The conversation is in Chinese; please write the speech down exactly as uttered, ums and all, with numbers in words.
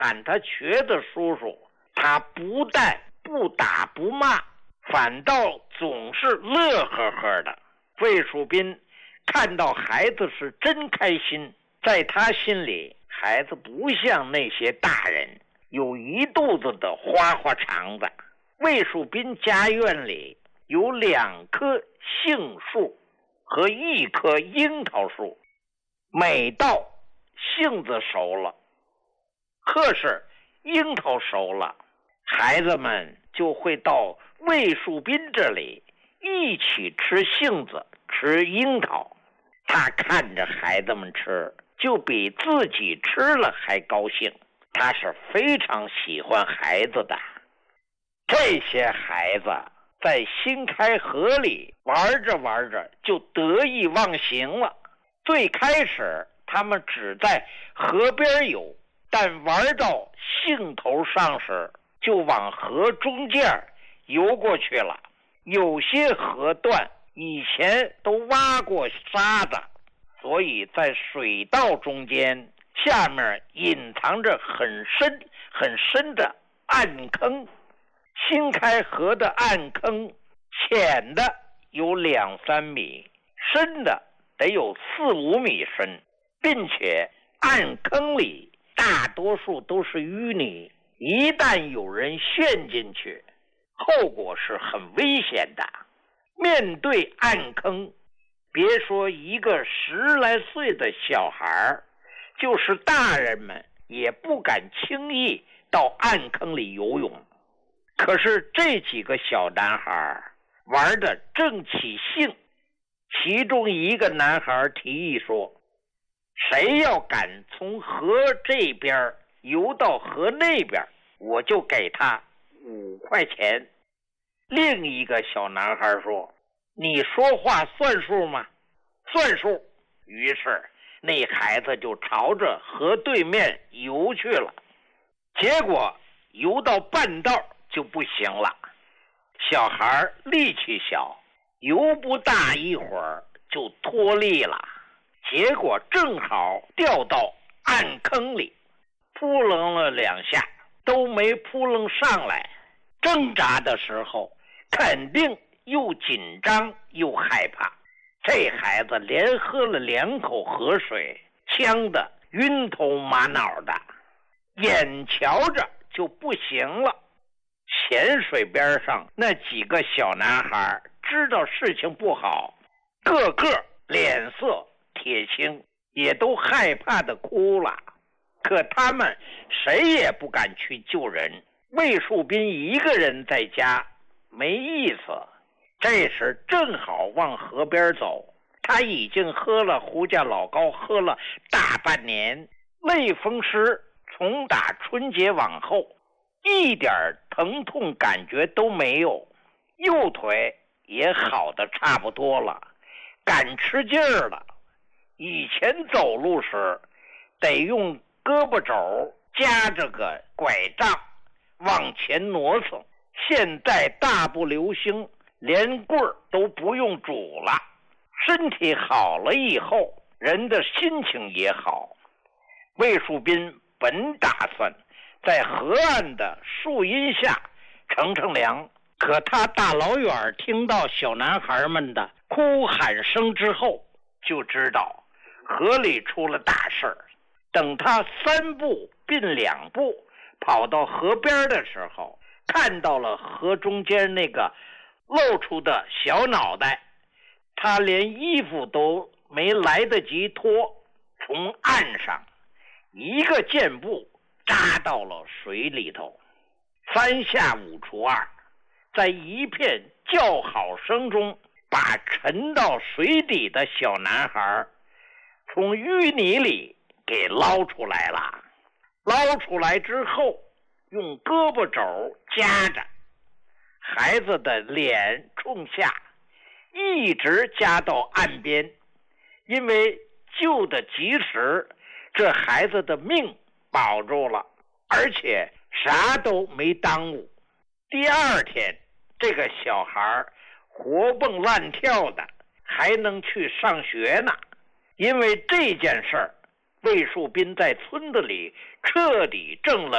喊他瘸子叔叔，他不但不打不骂，反倒总是乐呵呵的。魏树斌看到孩子是真开心，在他心里，孩子不像那些大人有一肚子的花花肠子。魏树斌家院里有两棵杏树和一棵樱桃树，每到杏子熟了，或是樱桃熟了，孩子们就会到魏树斌这里一起吃杏子吃樱桃。他看着孩子们吃，就比自己吃了还高兴。他是非常喜欢孩子的。这些孩子在新开河里玩着玩着就得意忘形了。最开始他们只在河边游，但玩到兴头上时就往河中间游过去了。有些河段以前都挖过沙子，所以在水道中间下面隐藏着很深很深的暗坑。新开河的暗坑浅的有两三米，深的得有四五米深，并且暗坑里大多数都是淤泥，一旦有人陷进去，后果是很危险的。面对暗坑，别说一个十来岁的小孩，就是大人们也不敢轻易到暗坑里游泳。可是这几个小男孩玩得正起兴，其中一个男孩提议说，谁要敢从河这边游到河那边，我就给他五块钱。另一个小男孩说，你说话算数吗？算数。于是那孩子就朝着河对面游去了。结果游到半道就不行了，小孩力气小，游不大一会儿就脱力了，结果正好掉到暗坑里，扑棱了两下都没扑棱上来。挣扎的时候肯定又紧张又害怕，这孩子连喝了两口河水，呛得晕头马脑的，眼瞧着就不行了。浅水边上那几个小男孩知道事情不好，个个脸色铁青，也都害怕的哭了。可他们谁也不敢去救人。魏树斌一个人在家没意思，这时正好往河边走。他已经喝了胡家老高喝了大半年，类风湿从打春节往后一点疼痛感觉都没有，右腿也好的差不多了，敢吃劲儿了。以前走路时得用胳膊肘夹着个拐杖往前挪蹭，现在大步流星，连棍儿都不用拄了。身体好了以后，人的心情也好。魏树斌本打算在河岸的树荫下乘乘凉，可他大老远听到小男孩们的哭喊声之后，就知道河里出了大事儿。等他三步并两步跑到河边的时候，看到了河中间那个露出的小脑袋，他连衣服都没来得及脱，从岸上一个箭步扎到了水里头。三下五除二，在一片叫好声中把沉到水底的小男孩从淤泥里给捞出来了。捞出来之后，用胳膊肘夹着，孩子的脸冲下，一直夹到岸边。因为救得及时，这孩子的命保住了，而且啥都没耽误。第二天，这个小孩活蹦乱跳的，还能去上学呢。因为这件事儿，魏树斌在村子里彻底挣了